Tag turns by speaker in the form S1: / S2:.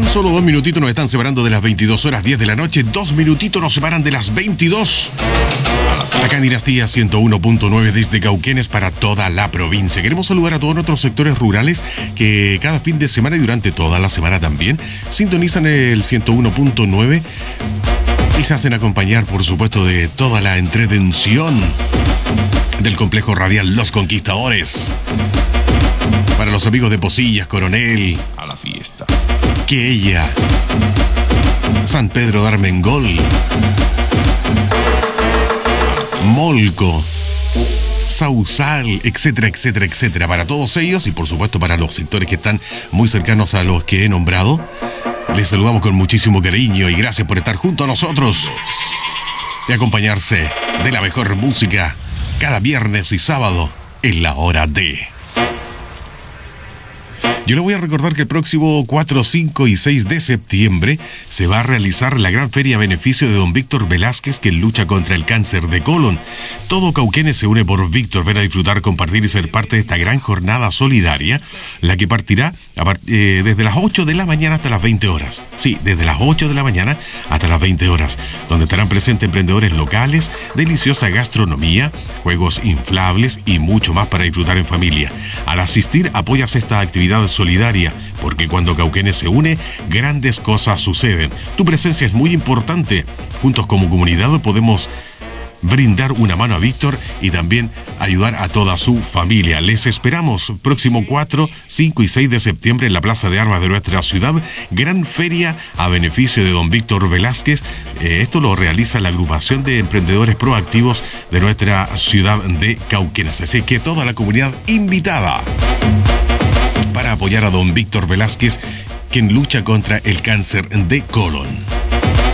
S1: Solo 2 minutitos nos están separando de las 22 horas 10 de la noche. 2 minutitos nos separan de las 22. Acá en Dinastía 101.9 desde Cauquenes para toda la provincia. Queremos saludar a todos nuestros sectores rurales que cada fin de semana y durante toda la semana también sintonizan el 101.9 y se hacen acompañar, por supuesto, de toda la entretención del complejo radial Los Conquistadores. Para los amigos de Posillas, Coronel,
S2: a la fiesta,
S1: Quella, San Pedro de Armengol, Molco, Sausal, etcétera, etcétera, etcétera. Para todos ellos y por supuesto para los sectores que están muy cercanos a los que he nombrado, les saludamos con muchísimo cariño y gracias por estar junto a nosotros y acompañarse de la mejor música cada viernes y sábado en la hora de... Yo le voy a recordar que el próximo 4, 5 y 6 de septiembre se va a realizar la gran feria a beneficio de don Víctor Velázquez, que lucha contra el cáncer de colon. Todo Cauquenes se une por Víctor. Ven a disfrutar, compartir y ser parte de esta gran jornada solidaria, la que partirá desde las 8 de la mañana hasta las 20 horas. Sí, desde las 8 de la mañana hasta las 20 horas, donde estarán presentes emprendedores locales, deliciosa gastronomía, juegos inflables y mucho más para disfrutar en familia. Al asistir, apoyas esta actividad solidaria, porque cuando Cauquenes se une, grandes cosas suceden. Tu presencia es muy importante. Juntos como comunidad podemos brindar una mano a Víctor y también ayudar a toda su familia. Les esperamos próximo 4, 5 y 6 de septiembre en la Plaza de Armas de nuestra ciudad. Gran feria a beneficio de don Víctor Velázquez. Esto lo realiza la agrupación de emprendedores proactivos de nuestra ciudad de Cauquenes. Así que toda la comunidad invitada para apoyar a don Víctor Velázquez, quien lucha contra el cáncer de colon.